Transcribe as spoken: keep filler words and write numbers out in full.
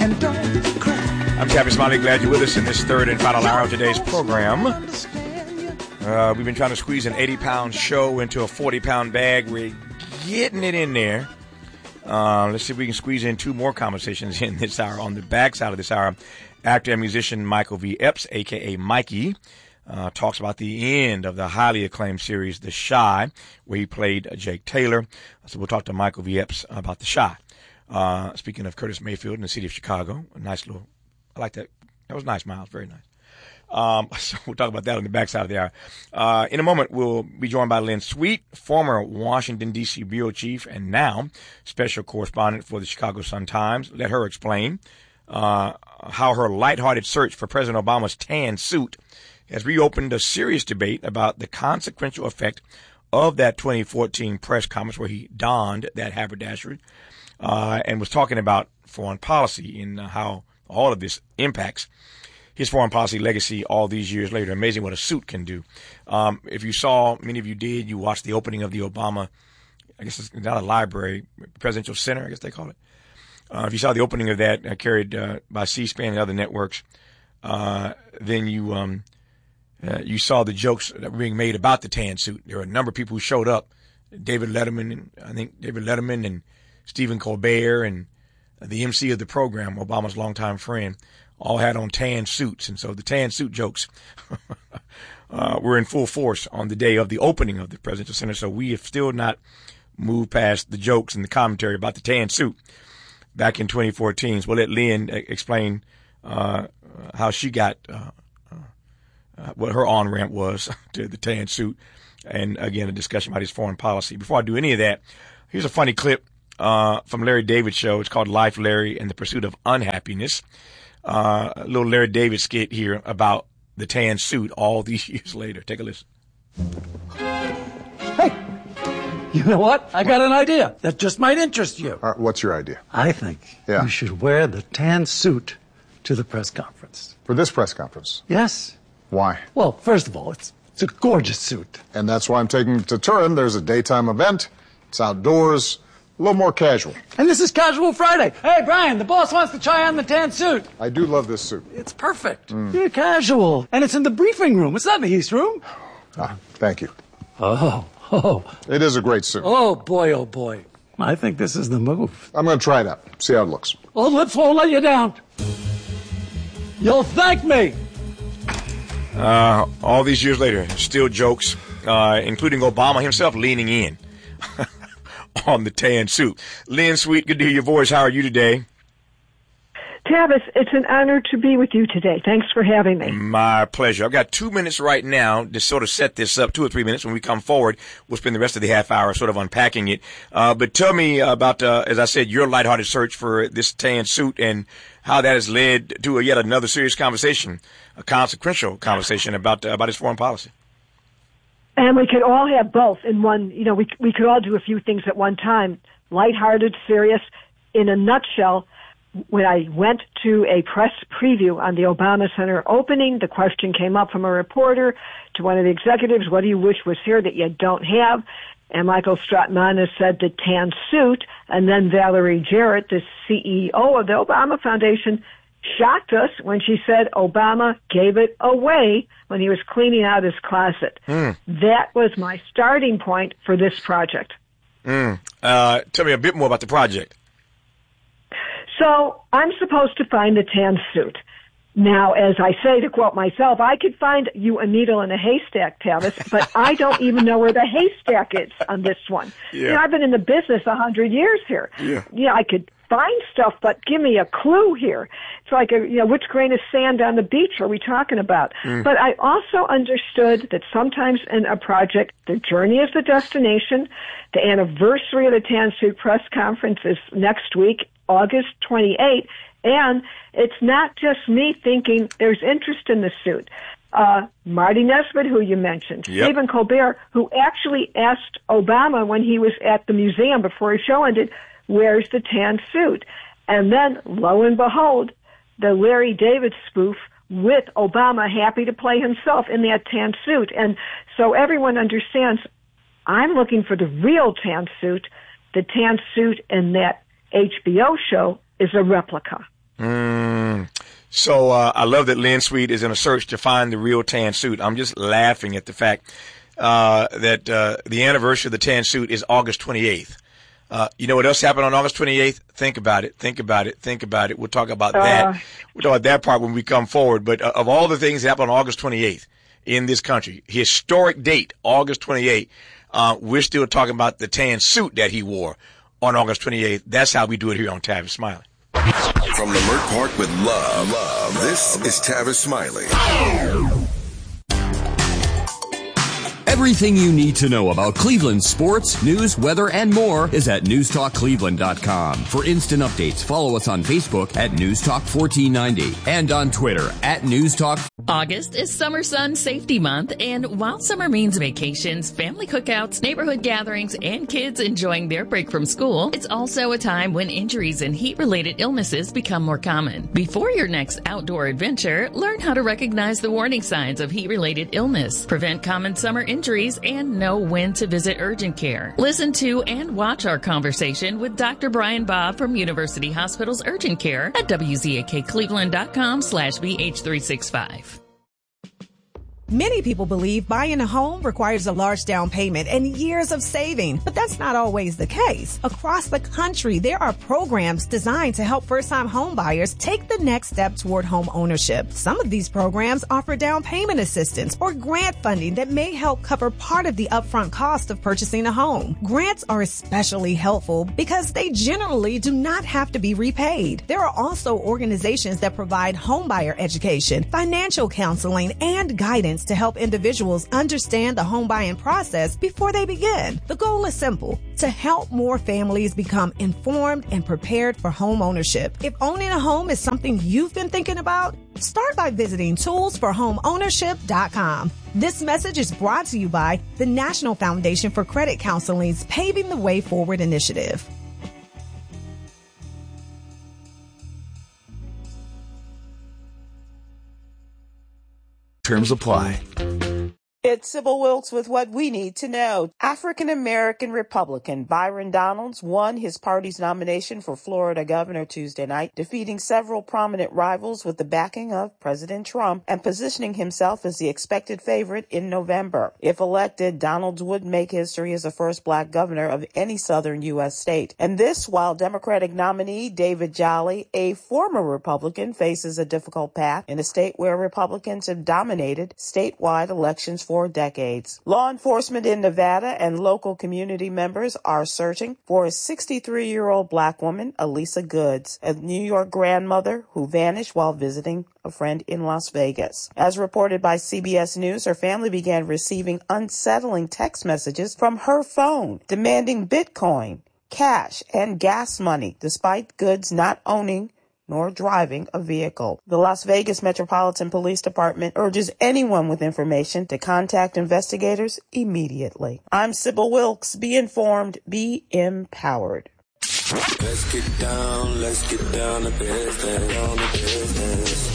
And don't cry. I'm Travis Smiley. Glad you're with us in this third and final hour of today's program. Uh, we've been trying to squeeze an eighty-pound show into a forty-pound bag. We're getting it in there. Uh, let's see if we can squeeze in two more conversations in this hour. On the backside of this hour, actor and musician Michael V. Epps, a k a. Mikey, uh, talks about the end of the highly acclaimed series The Chi, where he played Jake Taylor. So we'll talk to Michael V. Epps about The Chi. Uh, speaking of Curtis Mayfield in the city of Chicago, a nice little, I like that. That was nice, Miles. Very nice. Um, so we'll talk about that on the backside of the hour. Uh, in a moment, we'll be joined by Lynn Sweet, former Washington, D C bureau chief and now special correspondent for the Chicago Sun-Times. Let her explain uh, how her lighthearted search for President Obama's tan suit has reopened a serious debate about the consequential effect of that twenty fourteen press conference where he donned that haberdashery uh, and was talking about foreign policy and uh, how all of this impacts his foreign policy legacy all these years later. Amazing what a suit can do. Um, if you saw, many of you did, you watched the opening of the Obama, I guess it's not a library, presidential center, I guess they call it. Uh, if you saw the opening of that uh, carried uh, by C-SPAN and other networks, uh, then you um, uh, you saw the jokes that were being made about the tan suit. There were a number of people who showed up. David Letterman, and I think David Letterman and Stephen Colbert and the M C of the program, Obama's longtime friend, all had on tan suits. And so the tan suit jokes uh, were in full force on the day of the opening of the Presidential Center. So we have still not moved past the jokes and the commentary about the tan suit back in twenty fourteen. So we'll let Lynn explain uh, how she got, uh, uh, what her on-ramp was to the tan suit. And again, a discussion about his foreign policy. Before I do any of that, here's a funny clip uh, from Larry David's show. It's called Life, Larry and the Pursuit of Unhappiness. Uh, a little Larry David skit here about the tan suit all these years later. Take a listen. Hey, you know what? I got an idea that just might interest you. Uh, what's your idea? I think Yeah. you should wear the tan suit to the press conference. For this press conference? Yes. Why? Well, first of all, it's it's a gorgeous suit. And that's why I'm taking it to Turin. There's a daytime event. It's outdoors. A little more casual. And this is Casual Friday. Hey, Brian, the boss wants to try on the tan suit. I do love this suit. It's perfect. Mm. You're casual. And it's in the briefing room. It's not in the East Room. Ah, thank you. Oh, oh. It is a great suit. Oh, boy, oh, boy. I think this is the move. I'm going to try it out. See how it looks. Old lips won't let you down. You'll thank me. Uh, all these years later, still jokes, uh, including Obama himself leaning in on the tan suit. Lynn Sweet, good to hear your voice. How are you today? Travis, it's an honor to be with you today. Thanks for having me. My pleasure. I've got two minutes right now to sort of set this up, two or three minutes. When we come forward, we'll spend the rest of the half hour sort of unpacking it. Uh, but tell me about, uh, as I said, your lighthearted search for this tan suit and how that has led to a, yet another serious conversation, a consequential conversation about, uh, about his foreign policy. And we could all have both in one, you know, we we could all do a few things at one time. Lighthearted, serious. In a nutshell, when I went to a press preview on the Obama Center opening, the question came up from a reporter to one of the executives, what do you wish was here that you don't have? And Michael Stratmanis said the tan suit, and then Valerie Jarrett, the C E O of the Obama Foundation, shocked us when she said Obama gave it away when he was cleaning out his closet. Mm. That was my starting point for this project. Mm. Uh, tell me a bit more about the project. So I'm supposed to find the tan suit. Now, as I say, to quote myself, I could find you a needle in a haystack, Travis, but I don't even know where the haystack is on this one. Yeah. You know, I've been in the business a hundred years here. Yeah. Yeah, I could find stuff, but give me a clue here. It's like, a, you know, which grain of sand on the beach are we talking about? Mm. But I also understood that sometimes in a project, the journey is the destination. The anniversary of the Tan Suit press conference is next week, August twenty-eighth. And it's not just me thinking there's interest in the suit. Uh, Marty Nesbitt, who you mentioned, yep. Stephen Colbert, who actually asked Obama when he was at the museum before his show ended, where's the tan suit? And then, lo and behold, the Larry David spoof with Obama happy to play himself in that tan suit. And so everyone understands I'm looking for the real tan suit. The tan suit in that H B O show is a replica. Mm. So uh, I love that Lynn Sweet is in a search to find the real tan suit. I'm just laughing at the fact uh, that uh, the anniversary of the tan suit is August twenty-eighth. Uh, you know what else happened on August twenty-eighth? Think about it. Think about it. Think about it. We'll talk about uh, that. We'll talk about that part when we come forward. But uh, of all the things that happened on August twenty-eighth in this country, historic date, August twenty-eighth, uh, we're still talking about the tan suit that he wore on August twenty-eighth. That's how we do it here on Tavis Smiley. From Leimert Park with love, love, this is Tavis Smiley. Everything you need to know about Cleveland sports, news, weather, and more is at news talk cleveland dot com. For instant updates, follow us on Facebook at newstalk fourteen ninety and on Twitter at newstalk. August is Summer Sun Safety Month, and while summer means vacations, family cookouts, neighborhood gatherings, and kids enjoying their break from school, it's also a time when injuries and heat-related illnesses become more common. Before your next outdoor adventure, learn how to recognize the warning signs of heat-related illness, prevent common summer injuries, and know when to visit urgent care. Listen to and watch our conversation with Doctor Brian Bob from University Hospital's Urgent Care at W Z A K Cleveland dot com slash B H three sixty-five. Many people believe buying a home requires a large down payment and years of saving, but that's not always the case. Across the country, there are programs designed to help first-time home buyers take the next step toward home ownership. Some of these programs offer down payment assistance or grant funding that may help cover part of the upfront cost of purchasing a home. Grants are especially helpful because they generally do not have to be repaid. There are also organizations that provide homebuyer education, financial counseling, and guidance to help individuals understand the home buying process before they begin. The goal is simple: to help more families become informed and prepared for home ownership. If owning a home is something you've been thinking about, start by visiting tools for home ownership dot com. This message is brought to you by the National Foundation for Credit Counseling's Paving the Way Forward initiative. Terms apply. It's Sybil Wilkes with what we need to know. African-American Republican Byron Donalds won his party's nomination for Florida governor Tuesday night, defeating several prominent rivals with the backing of President Trump and positioning himself as the expected favorite in November. If elected, Donalds would make history as the first black governor of any southern U S state. And this while Democratic nominee David Jolly, a former Republican, faces a difficult path in a state where Republicans have dominated statewide elections for for decades. Law enforcement in Nevada and local community members are searching for a sixty-three-year-old black woman, Elisa Goods, a New York grandmother who vanished while visiting a friend in Las Vegas. As reported by C B S News, her family began receiving unsettling text messages from her phone demanding Bitcoin, cash, and gas money, despite Goods not owning nor driving a vehicle. The Las Vegas Metropolitan Police Department urges anyone with information to contact investigators immediately. I'm Sybil Wilkes. Be informed, be empowered. Let's get down, let's get down to business, down to business.